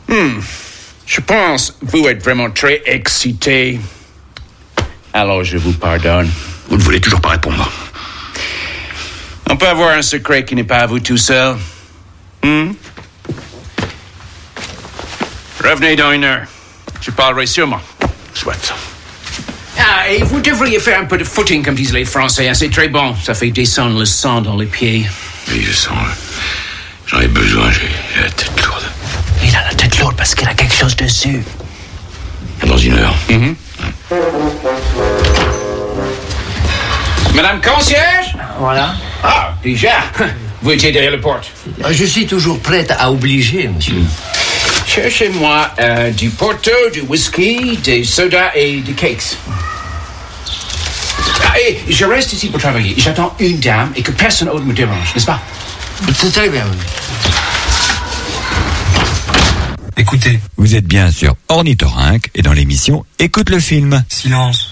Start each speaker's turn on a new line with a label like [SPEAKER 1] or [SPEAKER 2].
[SPEAKER 1] Je pense que vous êtes vraiment très excité. Alors, je vous pardonne.
[SPEAKER 2] Vous ne voulez toujours pas répondre.
[SPEAKER 1] On peut avoir un secret qui n'est pas à vous tout seul. Revenez dans 1 heure. Je parlerai sûrement.
[SPEAKER 2] Soit.
[SPEAKER 1] Ah, et vous devriez faire un peu de footing, comme disent les Français. C'est très bon. Ça fait descendre le sang dans les pieds.
[SPEAKER 2] Oui, je sens. J'en ai besoin. J'ai la tête lourde.
[SPEAKER 3] Il a la tête lourde parce qu'il a quelque chose dessus.
[SPEAKER 2] Dans 1 heure.
[SPEAKER 1] Madame concierge?
[SPEAKER 3] Voilà.
[SPEAKER 1] Ah, déjà. Vous étiez derrière la porte.
[SPEAKER 3] Je suis toujours prête à obliger, monsieur.
[SPEAKER 1] Cherchez-moi du porto, du whisky, des sodas et des cakes. Ah, et je reste ici pour travailler. J'attends une dame et que personne d'autre me dérange, n'est-ce pas?
[SPEAKER 3] C'est très bien, oui.
[SPEAKER 4] Écoutez.
[SPEAKER 5] Vous êtes bien sur Ornithorynque et dans l'émission Écoute le film.
[SPEAKER 4] Silence.